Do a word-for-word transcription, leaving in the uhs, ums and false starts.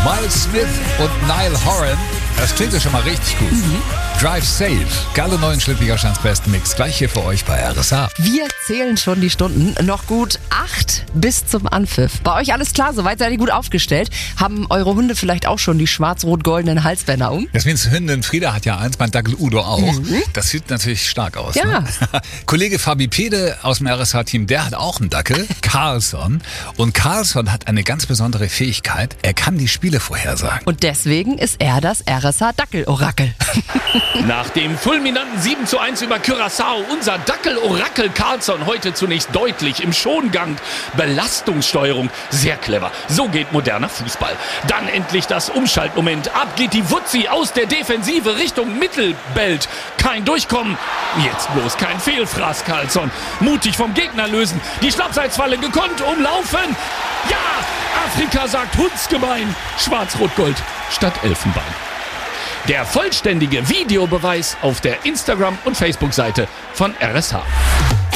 Miles Smith und Niall Horan. Das klingt ja schon mal richtig gut. Mhm. Drive Safe, geile neuen Schlippigerstands-Besten Mix. Gleich hier für euch bei R S H. Wir zählen schon die Stunden. Noch gut acht bis zum Anpfiff. Bei euch alles klar, soweit seid ihr gut aufgestellt. Haben eure Hunde vielleicht auch schon die schwarz-rot-goldenen Halsbänder um? Jasmins Hündin Frieda hat ja eins, mein Dackel Udo auch. Mhm. Das sieht natürlich stark aus. Ja. Ne? Kollege Fabi Pede aus dem R S H-Team, der hat auch einen Dackel, Carlson. Und Carlson hat eine ganz besondere Fähigkeit. Er kann die Spiele vorhersagen. Und deswegen ist er das R S H-Dackel-Orakel. Nach dem fulminanten sieben zu eins über Curaçao, unser Dackel-Orakel Carlson heute zunächst deutlich im Schongang. Belastungssteuerung, sehr clever. So geht moderner Fußball. Dann endlich das Umschaltmoment. Ab geht die Wutzi aus der Defensive Richtung Mittelbelt. Kein Durchkommen. Jetzt bloß kein Fehlfraß, Carlson. Mutig vom Gegner lösen. Die Schlappseitsfalle gekonnt umlaufen. Ja, Afrika sagt hundsgemein. Schwarz-Rot-Gold statt Elfenbein. Der vollständige Videobeweis auf der Instagram- und Facebook-Seite von R S H.